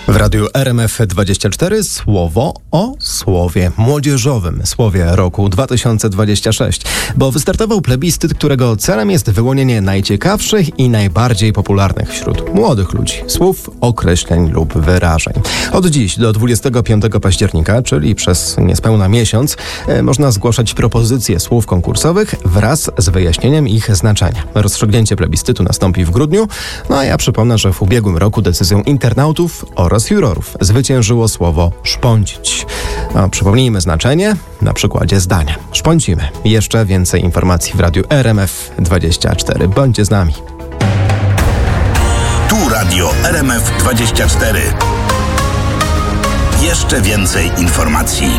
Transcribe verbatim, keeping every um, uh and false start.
W radiu R M F dwadzieścia cztery słowo o słowie młodzieżowym, słowie roku dwa tysiące dwudziestego szóstego, bo wystartował plebiscyt, którego celem jest wyłonienie najciekawszych i najbardziej popularnych wśród młodych ludzi słów, określeń lub wyrażeń. Od dziś do dwudziestego piątego października, czyli przez niespełna miesiąc, e, można zgłaszać propozycje słów konkursowych wraz z wyjaśnieniem ich znaczenia. Rozstrzygnięcie plebiscytu nastąpi w grudniu, no a ja przypomnę, że w ubiegłym roku decyzją internautów oraz jurorów zwyciężyło słowo szpącić. No, przypomnijmy znaczenie na przykładzie zdania. Szpącimy. Jeszcze więcej informacji w radiu R M F dwadzieścia cztery. Bądźcie z nami. Tu radio R M F dwadzieścia cztery. Jeszcze więcej informacji.